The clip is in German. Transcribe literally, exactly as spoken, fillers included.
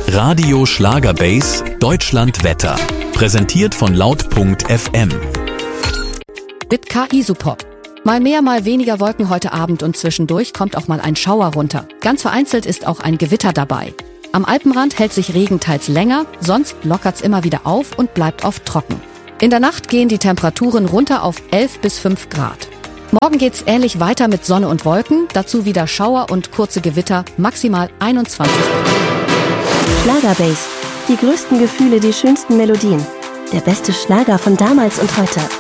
Radio Schlagerbase Deutschland Wetter. Präsentiert von laut punkt f m. Mit K I-Support. Mal mehr, mal weniger Wolken heute Abend und zwischendurch kommt auch mal ein Schauer runter. Ganz vereinzelt ist auch ein Gewitter dabei. Am Alpenrand hält sich Regen teils länger, sonst lockert's immer wieder auf und bleibt oft trocken. In der Nacht gehen die Temperaturen runter auf elf bis fünf Grad. Morgen geht's ähnlich weiter mit Sonne und Wolken, dazu wieder Schauer und kurze Gewitter, maximal einundzwanzig Grad. Schlagerbase. Die größten Gefühle, die schönsten Melodien. Der beste Schlager von damals und heute.